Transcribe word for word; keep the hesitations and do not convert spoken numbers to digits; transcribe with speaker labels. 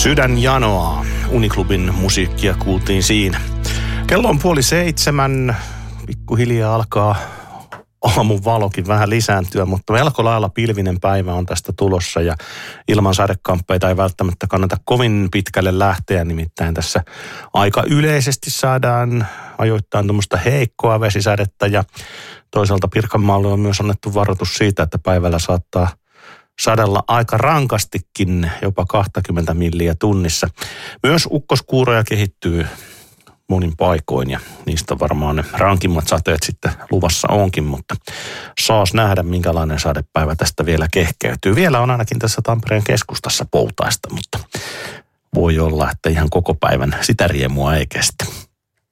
Speaker 1: Sydän janoaa. Uniklubin musiikkia kuultiin siinä. Kello on puoli seitsemän. Pikkuhiljaa alkaa aamun valokin vähän lisääntyä, mutta melko lailla pilvinen päivä on tästä tulossa ja ilman sadekamppeita ei välttämättä kannata kovin pitkälle lähteä, nimittäin tässä aika yleisesti saadaan ajoittain tuommoista heikkoa vesisadetta ja toisaalta Pirkanmaalle on myös annettu varoitus siitä, että päivällä saattaa sadella aika rankastikin, jopa kaksikymmentä milliä tunnissa. Myös ukkoskuuroja kehittyy monin paikoin ja niistä varmaan ne rankimmat sateet sitten luvassa onkin, mutta saas nähdä minkälainen sadepäivä tästä vielä kehkeytyy. Vielä on ainakin tässä Tampereen keskustassa poutaista, mutta voi olla, että ihan koko päivän sitä riemua ei kestä.